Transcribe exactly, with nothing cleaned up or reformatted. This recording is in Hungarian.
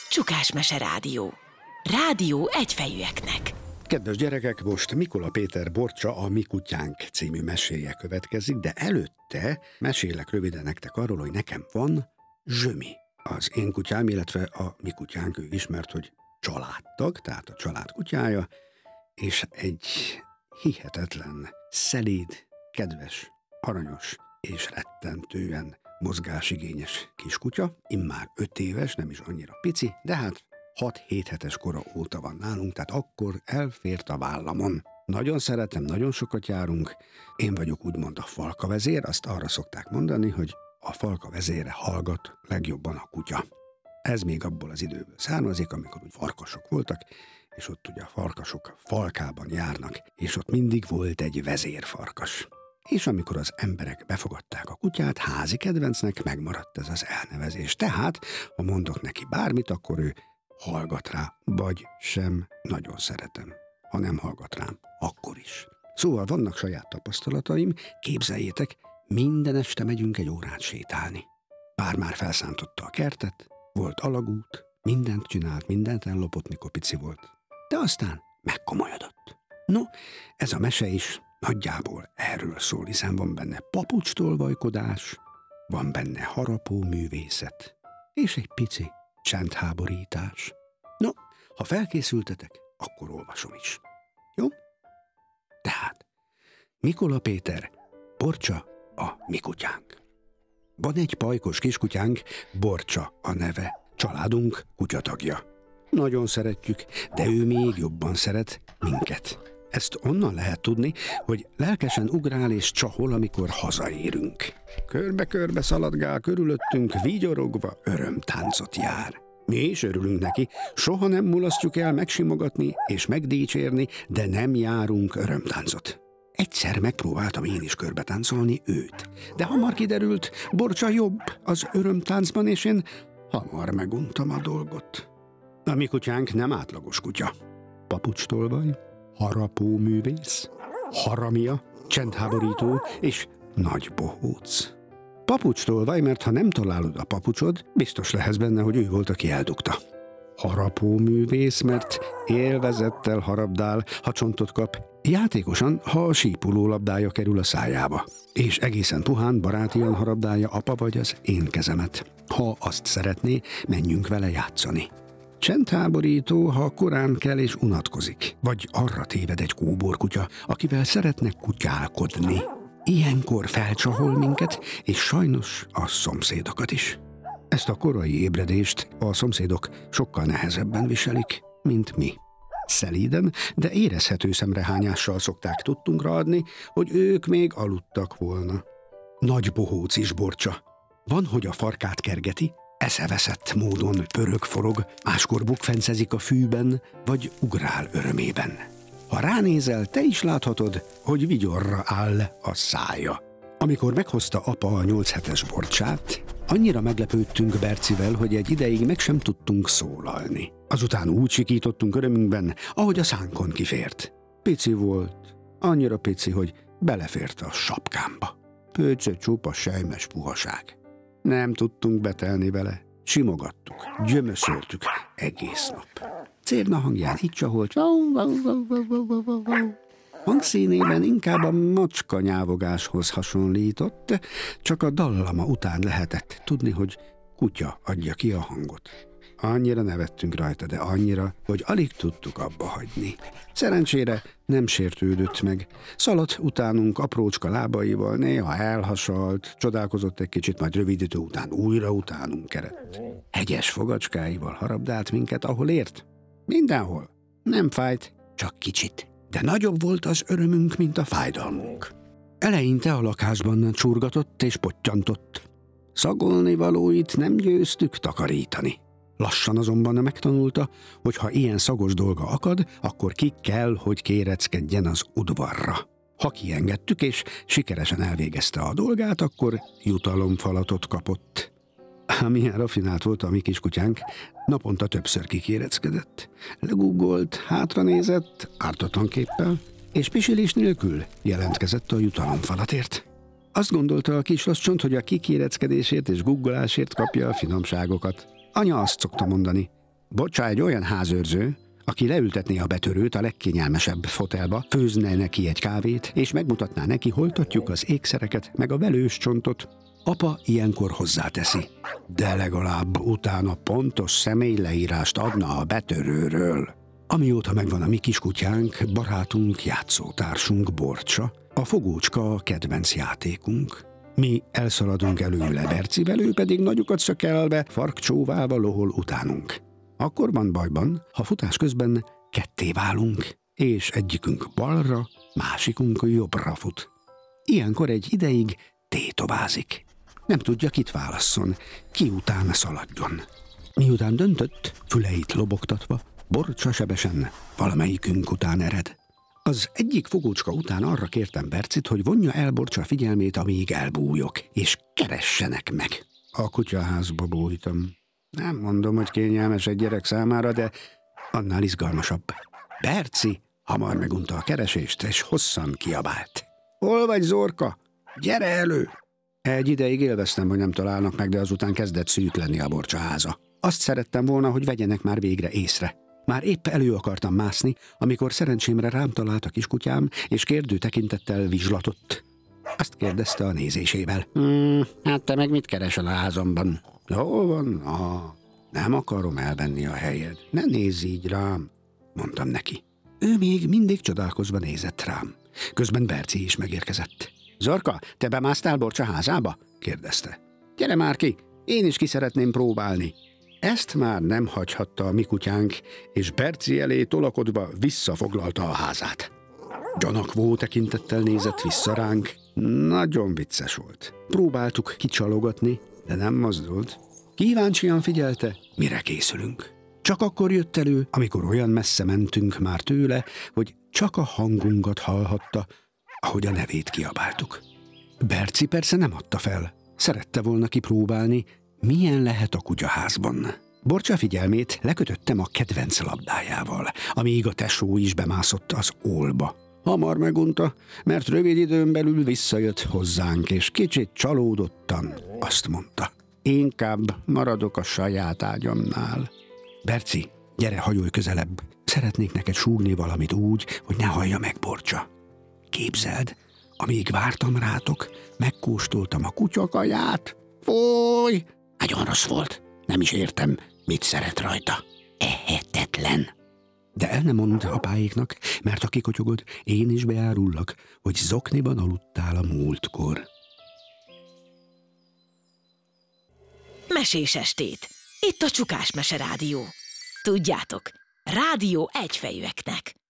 Csukásmese Rádió. Rádió egyfejűeknek. Kedves gyerekek, most Mikola Péter Borcsa a Mi kutyánk című meséje következik, de előtte mesélek röviden nektek arról, hogy nekem van Zsömi. Az én kutyám, illetve a mi kutyánk, ő ismert, hogy családtag, tehát a család kutyája, és egy hihetetlen, szelíd, kedves, aranyos és rettentően mozgásigényes kiskutya, immár öt éves, nem is annyira pici, de hát hat-hét hetes kora óta van nálunk, tehát akkor elfért a vállamon. Nagyon szeretem, nagyon sokat járunk, én vagyok úgymond a falka vezér, azt arra szokták mondani, hogy a falka vezére hallgat legjobban a kutya. Ez még abból az időből származik, amikor úgy farkasok voltak, és ott ugye a farkasok falkában járnak, és ott mindig volt egy vezérfarkas. És amikor az emberek befogadták a kutyát, házi kedvencnek megmaradt ez az elnevezés. Tehát, ha mondok neki bármit, akkor ő hallgat rá, vagy sem nagyon szeretem. Ha nem hallgat rám, akkor is. Szóval vannak saját tapasztalataim, képzeljétek, minden este megyünk egy órát sétálni. Bár már felszántotta a kertet, volt alagút, mindent csinált, mindent ellopott, mikor pici volt. De aztán megkomolyodott. No, ez a mese is nagyjából erről szól, hiszen van benne papucstolvajkodás, van benne harapó művészet, és egy pici csendháborítás. No, ha felkészültetek, akkor olvasom is. Jó? Tehát, Mikola Péter, Borcsa a mi kutyánk. Van egy pajkos kiskutyánk, Borcsa a neve, családunk kutyatagja. Nagyon szeretjük, de ő még jobban szeret minket. Ezt onnan lehet tudni, hogy lelkesen ugrál és csahol, amikor hazaérünk. Körbe-körbe szaladgál körülöttünk, vigyorogva örömtáncot jár. Mi is örülünk neki, soha nem mulasztjuk el megsimogatni és megdicsérni, de nem járunk örömtáncot. Egyszer megpróbáltam én is körbetáncolni őt, de hamar kiderült, Borcsa jobb az örömtáncban, és én hamar meguntam a dolgot. A mi kutyánk nem átlagos kutya. Papucstolvaj, harapó művész, haramia, csendháborító és nagy bohóc. Papucstolvaj, mert ha nem találod a papucsod, biztos lehetsz benne, hogy ő volt, aki eldugta. Harapó művész, mert élvezettel harabdál, ha csontot kap, játékosan, ha a sípuló labdája kerül a szájába, és egészen puhán, barátian harabdálja apa vagy az én kezemet. Ha azt szeretné, menjünk vele játszani. Csendháborító, ha korán kell és unatkozik, vagy arra téved egy kóborkutya, akivel szeretne kutyálkodni. Ilyenkor felcsahol minket, és sajnos a szomszédokat is. Ezt a korai ébredést a szomszédok sokkal nehezebben viselik, mint mi. Szelíden, de érezhető szemrehányással szokták tudtunkra adni, hogy ők még aludtak volna. Nagy bohóc is Borcsa. Van, hogy a farkát kergeti, eszeveszett módon pörög-forog, máskor bukfencezik a fűben, vagy ugrál örömében. Ha ránézel, te is láthatod, hogy vigyorra áll a szája. Amikor meghozta apa a nyolc hetes Borcsát, annyira meglepődtünk Bercivel, hogy egy ideig meg sem tudtunk szólalni. Azután úgy sikítottunk örömünkben, ahogy a szánkon kifért. Pici volt, annyira pici, hogy belefért a sapkámba. Pöcce csupa sejmes puhaság. Nem tudtunk betelni vele, simogattuk, gyömöszöltük egész nap. Cérna hangján így csaholt, hangszínében inkább a macska nyávogáshoz hasonlított, csak a dallama után lehetett tudni, hogy kutya adja ki a hangot. Annyira nevettünk rajta, de annyira, hogy alig tudtuk abba hagyni. Szerencsére nem sértődött meg. Szaladt utánunk aprócska lábaival, néha elhasalt, csodálkozott egy kicsit, majd rövid idő után újra utánunk kerett. Hegyes fogacskáival harabdált minket, ahol ért. Mindenhol. Nem fájt, csak kicsit. De nagyobb volt az örömünk, mint a fájdalmunk. Eleinte a lakásban csurgatott és pottyantott. Szagolni valóit nem győztük takarítani. Lassan azonban megtanulta, hogy ha ilyen szagos dolga akad, akkor ki kell, hogy kéreckedjen az udvarra. Ha kiengedtük és sikeresen elvégezte a dolgát, akkor jutalomfalatot kapott. Milyen rafinált volt a mi kiskutyánk, naponta többször kikéreckedett. Leguggolt, hátranézett, ártatlan képpel, és pisilés nélkül jelentkezett a jutalomfalatért. Azt gondolta a kis lasscsont, hogy a kikéreckedésért és guggolásért kapja a finomságokat. Anya azt szokta mondani, Borcsa egy olyan házőrző, aki leültetné a betörőt a legkényelmesebb fotelba, főzne neki egy kávét, és megmutatná neki, hol tartjuk az ékszereket, meg a velős csontot. Apa ilyenkor hozzáteszi, de legalább utána pontos személyleírást adna a betörőről. Amióta megvan a mi kiskutyánk, barátunk, játszótársunk Borcsa, a fogócska a kedvenc játékunk. Mi elszaladunk előle Bercivel, ő pedig nagyokat szökelve, farkcsóválva lohol utánunk. Akkor van bajban, ha futás közben ketté válunk, és egyikünk balra, másikunk jobbra fut. Ilyenkor egy ideig tétovázik. Nem tudja, kit válasszon, ki utána szaladjon. Miután döntött, füleit lobogtatva, Borcsa sebesen valamelyikünk után ered. Az egyik fogócska után arra kértem Bercit, hogy vonja el Borcsa figyelmét, amíg elbújok, és keressenek meg. A kutyaházba bújtam. Nem mondom, hogy kényelmes egy gyerek számára, de annál izgalmasabb. Berci hamar megunta a keresést, és hosszan kiabált. Hol vagy, Zorka? Gyere elő! Egy ideig élveztem, hogy nem találnak meg, de azután kezdett szűk lenni a Borcsa háza. Azt szerettem volna, hogy vegyenek már végre észre. Már épp elő akartam mászni, amikor szerencsémre rám talált a kiskutyám, és kérdő tekintettel vizslatott. Azt kérdezte a nézésével. Hmm, hát te meg mit keresel a házamban? Jól van, ah, nem akarom elvenni a helyed. Ne nézz így rám, mondtam neki. Ő még mindig csodálkozva nézett rám. Közben Berci is megérkezett. Zorka, te bemásztál Borcsa házába? kérdezte. Gyere már ki, én is ki szeretném próbálni. Ezt már nem hagyhatta a mi kutyánk, és Berci elé tolakodva visszafoglalta a házát. Gyanakvó tekintettel nézett vissza ránk. Nagyon vicces volt. Próbáltuk kicsalogatni, de nem mozdult. Kíváncsian figyelte, mire készülünk. Csak akkor jött elő, amikor olyan messze mentünk már tőle, hogy csak a hangunkat hallhatta, ahogy a nevét kiabáltuk. Berci persze nem adta fel. Szerette volna kipróbálni, milyen lehet a kutyaházban. Borcsa figyelmét lekötöttem a kedvenc labdájával, amíg a tesó is bemászott az ólba. Hamar megunta, mert rövid időn belül visszajött hozzánk, és kicsit csalódottan azt mondta. Inkább maradok a saját ágyamnál. Berci, gyere, hajolj közelebb. Szeretnék neked súgni valamit úgy, hogy ne hallja meg Borcsa. Képzeld, amíg vártam rátok, megkóstoltam a kutyakaját. Fúj! Nagyon rossz volt. Nem is értem, mit szeret rajta. Ehetetlen. De el nem mondd apáéknak, mert ha kikotyogod, én is beárullak, hogy zokniban aludtál a múltkor. Mesés estét. Itt a Csukás Mese Rádió. Tudjátok, rádió egyfejűeknek.